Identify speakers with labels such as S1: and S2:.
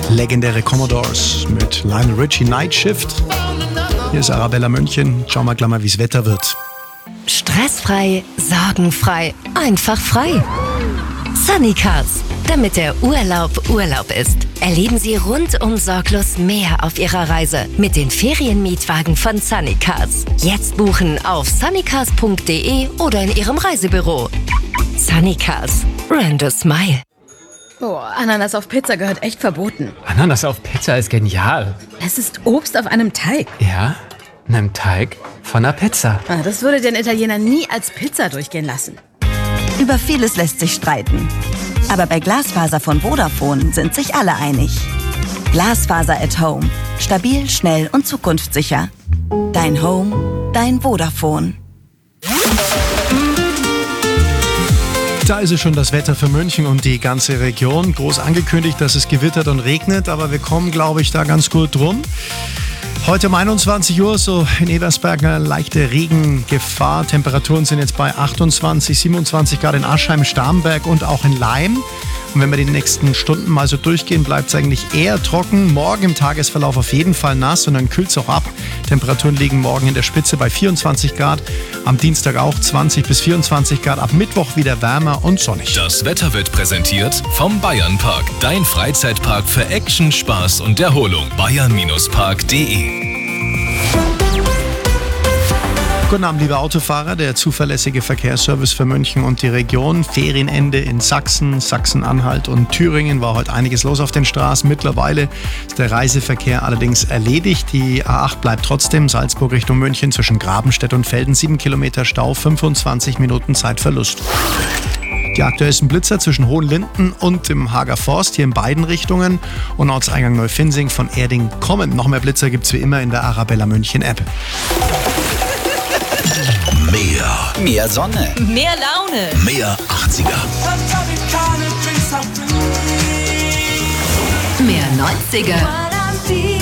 S1: Legendäre Commodores mit Lionel Richie, Night Shift. Hier ist Arabella München. Schauen wir gleich mal, wie das Wetter wird.
S2: Stressfrei, sorgenfrei, einfach frei. Sunnycars, damit der Urlaub Urlaub ist. Erleben Sie rundum sorglos mehr auf Ihrer Reise mit den Ferienmietwagen von Sunnycars. Jetzt buchen auf sunnycars.de oder in Ihrem Reisebüro. Sunnycars, brand a smile.
S3: Boah, Ananas auf Pizza gehört echt verboten.
S4: Ananas auf Pizza ist genial.
S3: Es ist Obst auf einem Teig.
S4: Ja, einem Teig von einer Pizza.
S3: Das würde den Italiener nie als Pizza durchgehen lassen.
S5: Über vieles lässt sich streiten. Aber bei Glasfaser von Vodafone sind sich alle einig. Glasfaser at Home. Stabil, schnell und zukunftssicher. Dein Home, dein Vodafone.
S1: Da ist es schon das Wetter für München und die ganze Region. Groß angekündigt, dass es gewittert und regnet, aber wir kommen, glaube ich, da ganz gut drum. Heute um 21 Uhr so in Eversberg eine leichte Regengefahr. Temperaturen sind jetzt bei 28, 27 Grad in Aschheim, Starnberg und auch in Laim. Und wenn wir die nächsten Stunden mal so durchgehen, bleibt es eigentlich eher trocken. Morgen im Tagesverlauf auf jeden Fall nass und dann kühlt es auch ab. Temperaturen liegen morgen in der Spitze bei 24 Grad. Am Dienstag auch 20 bis 24 Grad. Ab Mittwoch wieder wärmer und sonnig.
S6: Das Wetter wird präsentiert vom Bayernpark. Dein Freizeitpark für Action, Spaß und Erholung. bayern-park.de.
S1: Guten Abend, liebe Autofahrer. Der zuverlässige Verkehrsservice für München und die Region. Ferienende in Sachsen, Sachsen-Anhalt und Thüringen war heute einiges los auf den Straßen. Mittlerweile ist der Reiseverkehr allerdings erledigt. Die A8 bleibt trotzdem Salzburg Richtung München zwischen Grabenstedt und Velden. 7 Kilometer Stau, 25 Minuten Zeitverlust. Die aktuellsten Blitzer zwischen Hohenlinden und dem Hager Forst, hier in beiden Richtungen. Und Ortseingang Neufinsing von Erding kommen. Noch mehr Blitzer gibt es wie immer in der Arabella München App.
S7: Mehr Sonne.
S8: Mehr Laune.
S7: Mehr 80er.
S8: Mehr 90er.